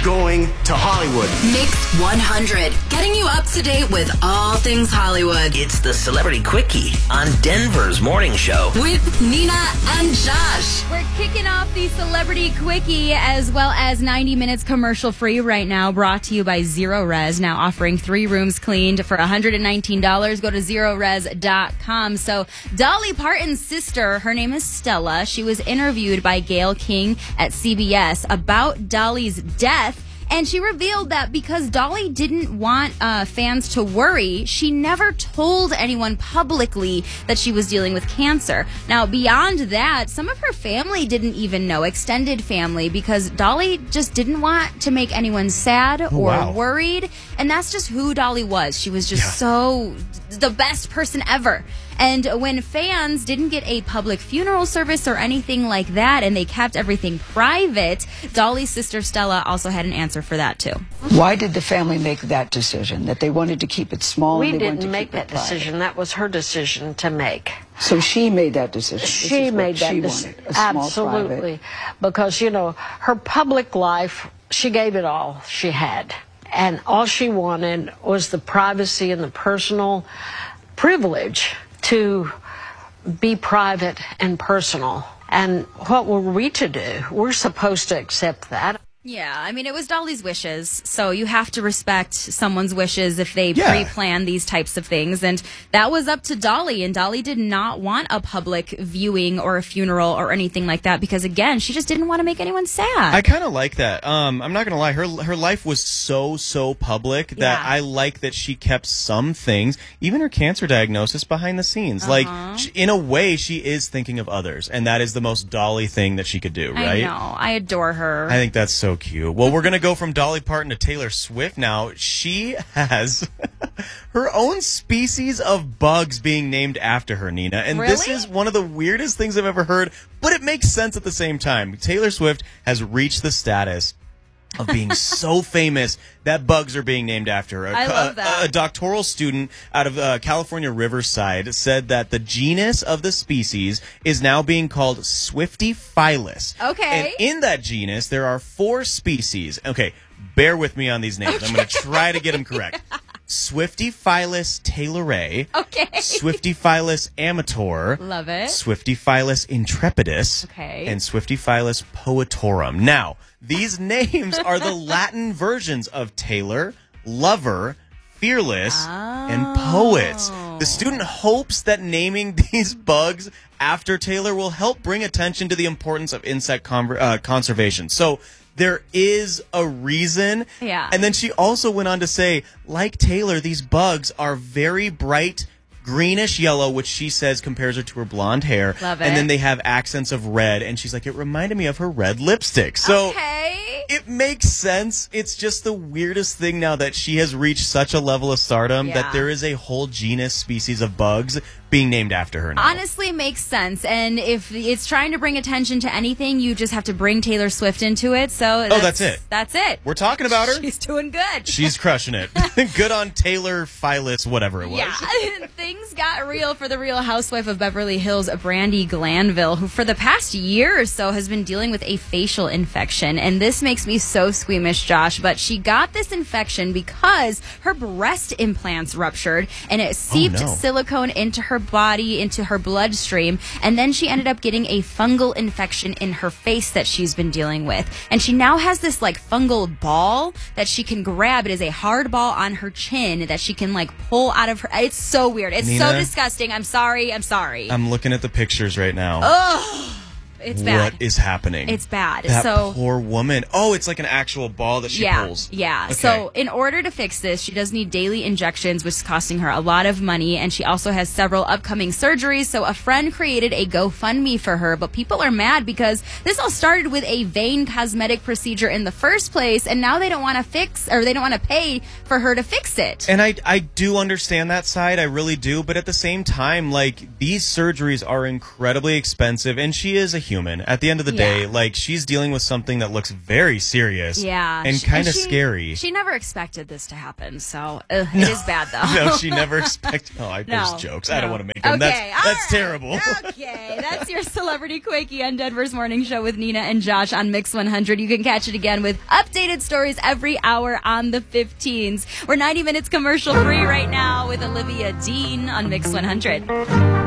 going to Hollywood. Mix 100, getting you up to date with all things Hollywood. It's the Celebrity Quickie on Denver's morning show. With Nina and Josh. We're kicking off the Celebrity Quickie as well as 90 minutes commercial free right now, brought to you by Zero Res, now offering 3 rooms cleaned for $119. Go to zerores.com. So Dolly Parton's sister, her name is Stella. She was interviewed by Gayle King at CBS about Dolly's death. And she revealed that because Dolly didn't want fans to worry, she never told anyone publicly that she was dealing with cancer. Now, beyond that, some of her family didn't even know, extended family, because Dolly just didn't want to make anyone sad or worried. And that's just who Dolly was. She was just so the best person ever. And when fans didn't get a public funeral service or anything like that, and they kept everything private, Dolly's sister Stella also had an answer for that, too. Why did the family make that decision, that they wanted to keep it small? We didn't make that decision. That was her decision to make. So she made that decision. She made that decision. Absolutely. Because, you know, her public life, she gave it all she had. And all she wanted was the privacy and the personal privilege to be private and personal. And what were we to do? We're supposed to accept that. Yeah, I mean, it was Dolly's wishes, so you have to respect someone's wishes if they pre-plan these types of things, and that was up to Dolly, and Dolly did not want a public viewing or a funeral or anything like that, because, again, she just didn't want to make anyone sad. I kind of like that. I'm not going to lie, her life was so public that I like that she kept some things, even her cancer diagnosis, behind the scenes. Like, in a way, she is thinking of others, and that is the most Dolly thing that she could do, right? I know. I adore her. I think that's so cute. Well, we're going to go from Dolly Parton to Taylor Swift now. She has her own species of bugs being named after her, Nina. And this is one of the weirdest things I've ever heard, but it makes sense at the same time. Taylor Swift has reached the status of being so famous that bugs are being named after her. I love that. A doctoral student out of California Riverside said that the genus of the species is now being called Swiftyphilus. Okay. And in that genus, there are 4 species. Okay, bear with me on these names. I'm going to try to get them correct. Swiftyphilus taylori. Okay. Swiftyphilus amator. Love it. Swiftyphilus intrepidus. Okay. And Swiftyphilus poetorum. Now, these names are the Latin versions of Taylor, lover, fearless, and poets. The student hopes that naming these bugs after Taylor will help bring attention to the importance of insect conservation. So there is a reason. Yeah. And then she also went on to say, like Taylor, these bugs are very bright greenish yellow, which she says compares her to her blonde hair. Love it. And then they have accents of red, and she's like, it reminded me of her red lipstick. So it makes sense. It's just the weirdest thing now that she has reached such a level of stardom that there is a whole genus species of bugs being named after her now. Honestly, makes sense. And if it's trying to bring attention to anything, you just have to bring Taylor Swift into it. So that's it. That's it. We're talking about her. She's doing good. She's crushing it. Good on Taylor Philus, whatever it was. Yeah. Things got real for the Real Housewife of Beverly Hills, Brandi Glanville, who for the past year or so has been dealing with a facial infection. And this makes me so squeamish, Josh. But she got this infection because her breast implants ruptured and it seeped silicone into her body, into her bloodstream, and then she ended up getting a fungal infection in her face that she's been dealing with. And she now has this like fungal ball that she can grab. It is a hard ball on her chin that she can like pull out of her. It's so weird. It's Nina, so disgusting. I'm sorry. I'm looking at the pictures right now. Oh, it's bad. What is happening? It's bad. That so poor woman. Oh, it's like an actual ball that she pulls. Yeah. Okay. So in order to fix this, she does need daily injections, which is costing her a lot of money. And she also has several upcoming surgeries. So a friend created a GoFundMe for her. But people are mad because this all started with a vein cosmetic procedure in the first place. And now they don't want to fix, or they don't want to pay for her to fix it. And I do understand that side. I really do. But at the same time, like, these surgeries are incredibly expensive. And she is a human. At the end of the day, like, she's dealing with something that looks very serious and kind of scary. She never expected this to happen, so it is bad, though. No, she never expected. Oh, there's jokes. I don't want to make them. That's terrible. Okay, That's your Celebrity Quickie on Denver's Morning Show with Nina and Josh on Mix 100. You can catch it again with updated stories every hour on the 15s. We're 90 minutes commercial free right now with Olivia Dean on Mix 100.